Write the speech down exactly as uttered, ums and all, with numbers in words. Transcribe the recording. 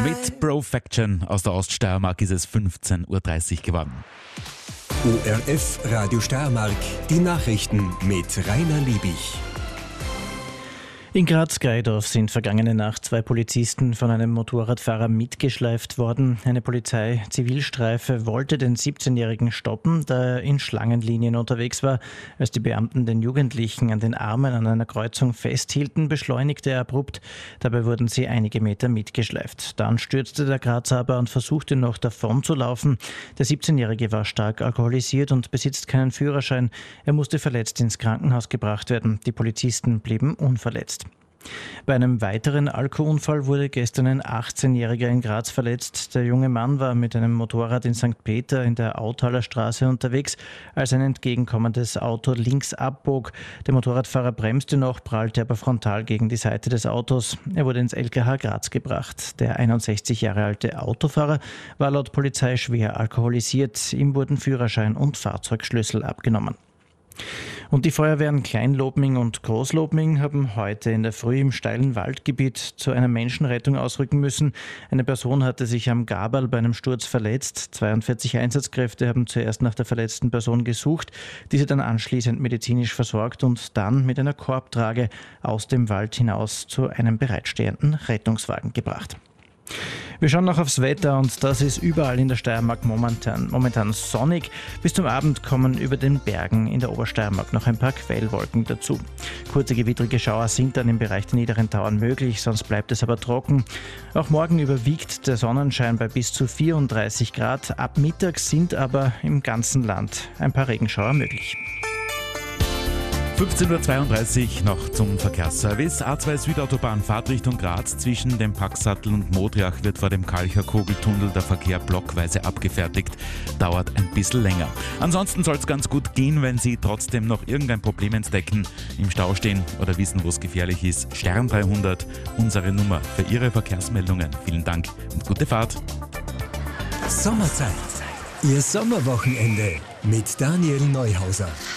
Mit Profection aus der Oststeiermark ist es fünfzehn Uhr dreißig geworden. O R F Radio Steiermark, die Nachrichten mit Rainer Liebig. In Graz-Geidorf sind vergangene Nacht zwei Polizisten von einem Motorradfahrer mitgeschleift worden. Eine Polizei-Zivilstreife wollte den siebzehnjährigen stoppen, da er in Schlangenlinien unterwegs war. Als die Beamten den Jugendlichen an den Armen an einer Kreuzung festhielten, beschleunigte er abrupt. Dabei wurden sie einige Meter mitgeschleift. Dann stürzte der Grazer aber und versuchte noch davon zu laufen. Der siebzehnjährige war stark alkoholisiert und besitzt keinen Führerschein. Er musste verletzt ins Krankenhaus gebracht werden. Die Polizisten blieben unverletzt. Bei einem weiteren Alkoholunfall wurde gestern ein achtzehnjähriger in Graz verletzt. Der junge Mann war mit einem Motorrad in Sankt Peter in der Autaler Straße unterwegs, als ein entgegenkommendes Auto links abbog. Der Motorradfahrer bremste noch, prallte aber frontal gegen die Seite des Autos. Er wurde ins L K H Graz gebracht. Der einundsechzig Jahre alte Autofahrer war laut Polizei schwer alkoholisiert. Ihm wurden Führerschein und Fahrzeugschlüssel abgenommen. Und die Feuerwehren Kleinlobming und Großlobming haben heute in der Früh im steilen Waldgebiet zu einer Menschenrettung ausrücken müssen. Eine Person hatte sich am Gaberl bei einem Sturz verletzt. zweiundvierzig Einsatzkräfte haben zuerst nach der verletzten Person gesucht, diese dann anschließend medizinisch versorgt und dann mit einer Korbtrage aus dem Wald hinaus zu einem bereitstehenden Rettungswagen gebracht. Wir schauen noch aufs Wetter und das ist überall in der Steiermark momentan, momentan sonnig. Bis zum Abend kommen über den Bergen in der Obersteiermark noch ein paar Quellwolken dazu. Kurze gewittrige Schauer sind dann im Bereich der niederen Tauern möglich, sonst bleibt es aber trocken. Auch morgen überwiegt der Sonnenschein bei bis zu vierunddreißig Grad. Ab Mittag sind aber im ganzen Land ein paar Regenschauer möglich. fünfzehn Uhr zweiunddreißig noch zum Verkehrsservice. A zwei Südautobahn Fahrtrichtung Graz zwischen dem Packsattel und Modriach wird vor dem Kalcher Kugeltunnel der Verkehr blockweise abgefertigt. Dauert ein bisschen länger. Ansonsten soll es ganz gut gehen, wenn Sie trotzdem noch irgendein Problem entdecken, im Stau stehen oder wissen, wo es gefährlich ist. Stern dreihundert, unsere Nummer für Ihre Verkehrsmeldungen. Vielen Dank und gute Fahrt. Sommerzeit. Ihr Sommerwochenende mit Daniel Neuhauser.